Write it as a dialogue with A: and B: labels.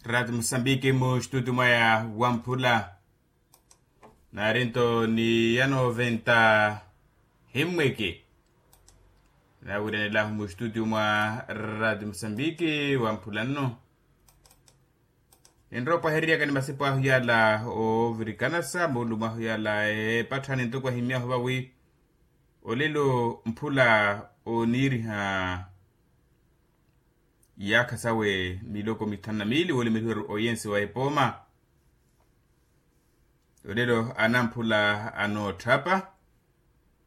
A: Radio Msambiki mu studio maya Wampula. Na rento ni yano venta himweki. Na urene la mu studio mwa Radio Msambiki Wampula no. Enropa heria kani masipa huyala o virikanasa mulu mahuyala patrani ntokwa himia huwawi. Olelo mpula o niri ha yaka sawe miloko mitana mili wole mihiru oyensi wa epoma. Olelo anampula ano tapa.